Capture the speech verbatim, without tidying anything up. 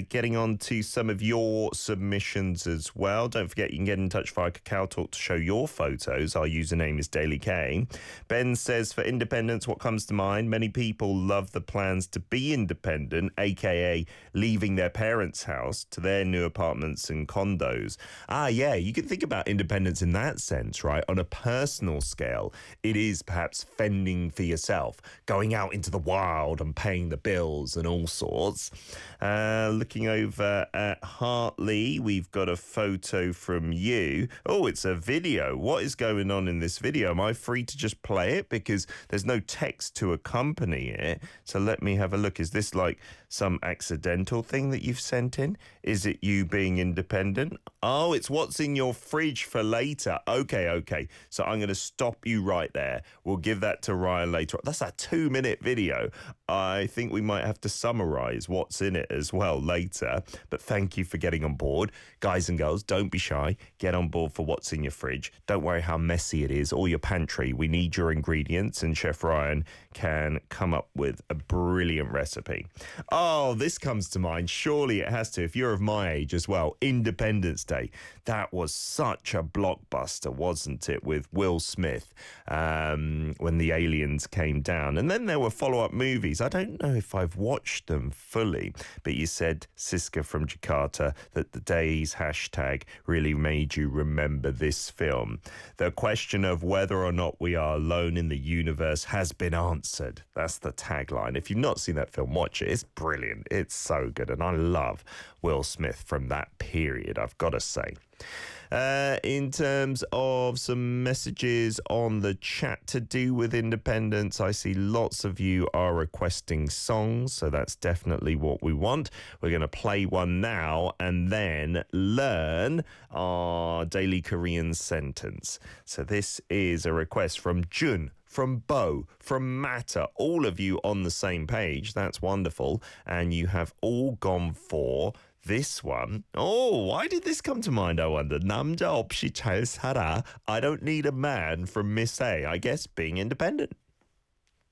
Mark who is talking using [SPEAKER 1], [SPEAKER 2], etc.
[SPEAKER 1] getting on to some of your submissions as well. Don't forget, you can get in touch via Kakao Talk to show your photos. Our username is Daily K. Ben says, for independence, what comes to mind? Many people love the plans to be independent, aka leaving their parents' house to their new apartments and condos. Ah, yeah, you can think about independence in that sense, right? On a personal scale, it is perhaps fending for yourself, going out into the wild and paying the bills and all sorts. Uh, looking over at Hartley, we've got a photo from you. Oh, it's a video. What is going on in this video? Am I free to just play it? Because there's no text to accompany it. So let me have a look. Is this like some accidental thing that you've sent in? Is it you being independent? Oh, it's what's in your fridge for later. Okay, okay. So I'm going to stop you right there. We'll give that to Ryan later. That's a two-minute video. I think we might have to summarize what's in it as well later. But thank you for getting on board. Guys and girls, don't be shy. Get on board for what's in your fridge. Don't worry how messy it is or your pantry. We need your ingredients, and Chef Ryan can come up with a brilliant recipe. Oh, this comes to mind. Surely it has to, if you're of my age as well. Independence Day. That was such a blockbuster, wasn't it, with Will Smith um, when the aliens came down. And then there were follow-up movies. I don't know if I've watched them fully, but you said, Siska from Jakarta, that the day's hashtag really made you remember this film. The question of whether or not we are alone in the universe has been answered. That's the tagline. If you've not seen that film, watch it. It's brilliant. It's so good. And I love Will Smith from that period, I've got to say. Uh, in terms of some messages on the chat to do with independence, I see lots of you are requesting songs, so that's definitely what we want. We're going to play one now and then learn our daily Korean sentence. So this is a request from Jun, from Bo, from Matta, all of you on the same page. That's wonderful. And you have all gone for this one. Oh, why did this come to mind, I wonder? 남자 없이 잘 살아. I don't need a man from Miss A. I guess being independent.